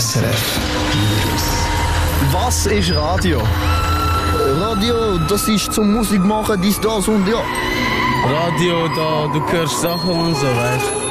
SRF News. Was ist Radio? Radio, das ist zum Musik machen, dies, das und ja. Radio, da, du hörst Sachen und so, weißt du?